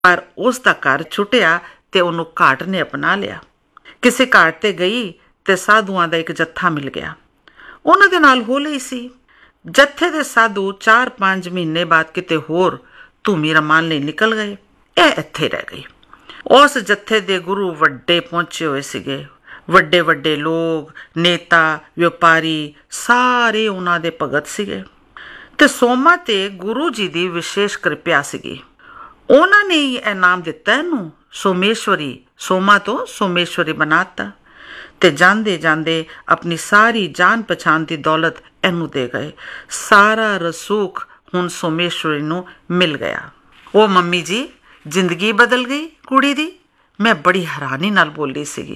ਪਰ ਉਸ ਦਾ ਘਰ ਛੁੱਟਿਆ ਤੇ ਉਹਨੂੰ ਘਾਟ ਨੇ ਅਪਣਾ ਲਿਆ। ਕਿਸੇ ਘਾਟ ਤੇ ਗਈ ਤੇ ਸਾਧੂਆਂ ਦਾ ਇੱਕ ਜੱਥਾ ਮਿਲ ਗਿਆ। ਉਹਨਾਂ ਦੇ ਨਾਲ ਹੋ ਲਈ ਸੀ। ਜੱਥੇ ਦੇ ਸਾਧੂ 4-5 ਮਹੀਨੇ ਬਾਅਦ ਕਿਤੇ ਹੋਰ ਧੂਮੀ ਰਮਾਨ ਲਈ ਨਿਕਲ ਗਏ। ਇਹ ਇੱਥੇ ਰਹਿ ਗਈ। ਉਸ ਜੱਥੇ ਦੇ ਗੁਰੂ ਵੱਡੇ ਪਹੁੰਚੇ ਹੋਏ ਸੀਗੇ। ਵੱਡੇ ਵੱਡੇ ਲੋਕ, ਨੇਤਾ, ਵਪਾਰੀ ਸਾਰੇ ਉਹਨਾਂ ਦੇ ਭਗਤ ਸੀਗੇ ਤੇ ਸੋਮਾ ਤੇ ਗੁਰੂ ਜੀ ਦੀ ਵਿਸ਼ੇਸ਼ ਕਿਰਪਾ ਸੀਗੀ। ਉਹਨਾਂ ਨੇ ਹੀ ਇਹ ਨਾਮ ਦਿੱਤਾ ਇਹਨੂੰ ਸੋਮੇਸ਼ਵਰੀ। ਸੋਮਾ ਤੋਂ ਸੋਮੇਸ਼ਵਰੀ ਬਣਾਤਾ ਤੇ ਜਾਂਦੇ ਜਾਂਦੇ ਆਪਣੀ ਸਾਰੀ ਜਾਣ ਪਛਾਣ ਦੀ ਦੌਲਤ ਇਹਨੂੰ ਦੇ ਗਏ। ਸਾਰਾ ਰਸੂਖ ਹੁਣ ਸੋਮੇਸ਼ਵਰੀ ਨੂੰ ਮਿਲ ਗਿਆ। ਉਹ ਮੰਮੀ ਜੀ, ਜ਼ਿੰਦਗੀ ਬਦਲ ਗਈ ਕੁੜੀ ਦੀ। ਮੈਂ ਬੜੀ ਹੈਰਾਨੀ ਨਾਲ ਬੋਲੀ ਸੀਗੀ।